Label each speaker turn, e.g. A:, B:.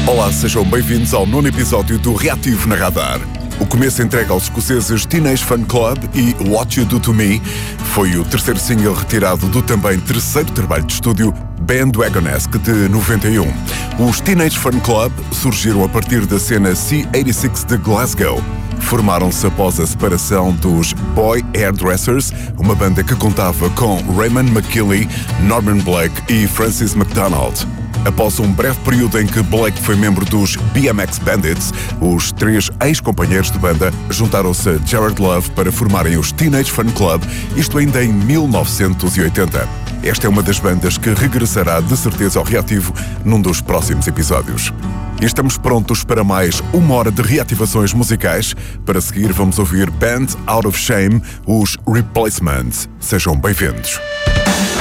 A: Olá, sejam bem-vindos ao nono episódio do Reativo na Radar. O começo entregue aos escoceses Teenage Fan Club e What You Do To Me foi o terceiro single retirado do também terceiro trabalho de estúdio Bandwagonesque de 91. Os Teenage Fan Club surgiram a partir da cena C86 de Glasgow. Formaram-se após a separação dos Boy Hairdressers, uma banda que contava com Raymond McKilley, Norman Blake e Francis McDonald. Após um breve período em que Blake foi membro dos BMX Bandits, os três ex-companheiros de banda juntaram-se a Jared Love para formarem os Teenage Fan Club, isto ainda em 1980. Esta é uma das bandas que regressará de certeza ao Reativo num dos próximos episódios. E estamos prontos para mais uma hora de reativações musicais. Para seguir vamos ouvir Band Out of Shame, os Replacements. Sejam bem-vindos.